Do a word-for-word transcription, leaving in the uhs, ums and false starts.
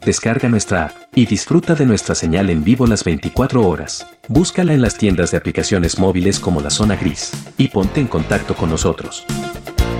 Descarga nuestra app y disfruta de nuestra señal en vivo las veinticuatro horas. Búscala en las tiendas de aplicaciones móviles como La Zona Gris y ponte en contacto con nosotros.